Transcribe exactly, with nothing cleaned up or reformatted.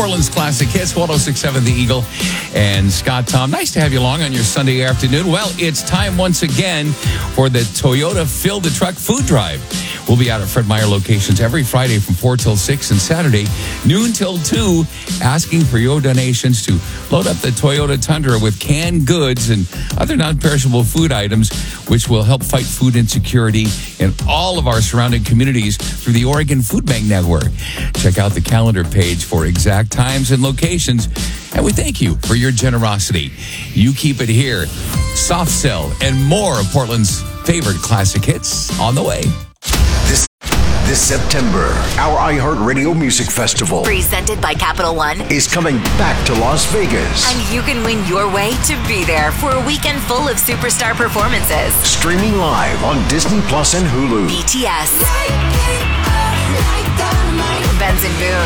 Portland's Classic Hits, one oh six point seven The Eagle, and Scott Tom. Nice to have you along on your Sunday afternoon. Well, it's time once again for the Toyota Fill the Truck Food Drive. We'll be out at Fred Meyer locations every Friday from four till six and Saturday noon till two, asking for your donations to load up the Toyota Tundra with canned goods and other non-perishable food items, which will help fight food insecurity in all of our surrounding communities through the Oregon Food Bank Network. Check out the calendar page for exact times and locations, and we thank you for your generosity. You keep it here. Soft Cell and more of Portland's favorite classic hits on the way. This this September, our iHeartRadio Music Festival, presented by Capital One, is coming back to Las Vegas. And you can win your way to be there for a weekend full of superstar performances. Streaming live on Disney Plus and Hulu. B T S, Benson Boone,